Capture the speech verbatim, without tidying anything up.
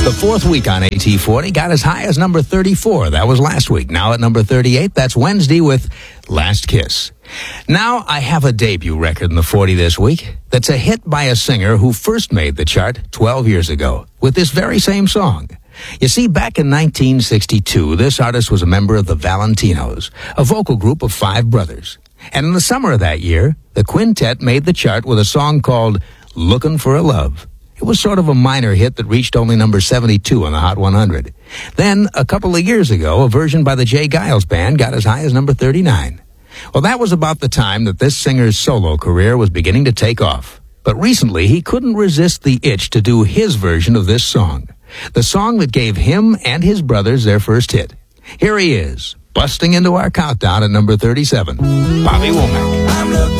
The fourth week on A T forty got as high as number thirty-four. That was last week. Now at number thirty-eight, that's Wednesday with Last Kiss. Now I have a debut record in the forty this week that's a hit by a singer who first made the chart twelve years ago with this very same song. You see, back in nineteen sixty-two, this artist was a member of the Valentinos, a vocal group of five brothers. And in the summer of that year, the quintet made the chart with a song called Lookin' for a Love. It was sort of a minor hit that reached only number seventy-two on the Hot one hundred. Then, a couple of years ago, a version by the Jay Giles Band got as high as number thirty-nine. Well, that was about the time that this singer's solo career was beginning to take off. But recently, he couldn't resist the itch to do his version of this song. The song that gave him and his brothers their first hit. Here he is, busting into our countdown at number thirty-seven, Bobby Womack. I'm looking